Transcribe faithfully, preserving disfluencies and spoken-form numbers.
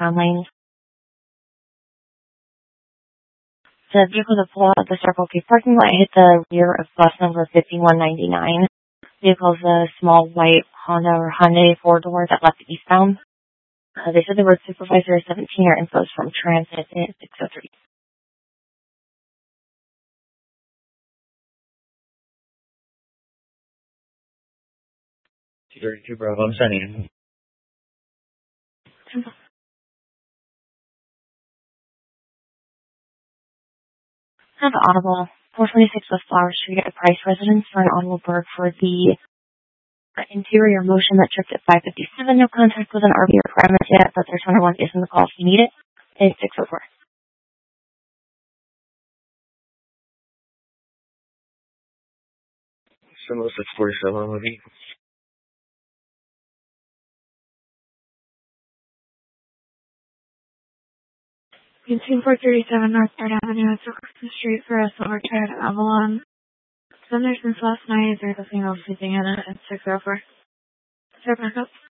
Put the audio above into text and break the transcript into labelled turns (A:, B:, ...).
A: eastbound lanes. The vehicle that pulled out of the Circle K parking lot hit the rear of bus number fifty-one ninety-nine. Vehicle is a small white Honda or Hyundai four-door that left eastbound. Uh, they said the road supervisor is seventeen year infos from Transit at six oh three.
B: two thirty-two Bravo, I'm sending.
A: Have audible. four twenty-six West Flower Street at Price Residence for an audible bird for the interior motion that tripped at five fifty-seven. No contact with an R V requirement yet, but there's one is in the call if you need it. It's six oh four.
B: Similar six forty-seven with me.
A: Between four thirty-seven North Third Avenue and Silverton Street for a silver tread at Avalon. Some since last night, there's a female sleeping in it at six oh four. Sir, back up.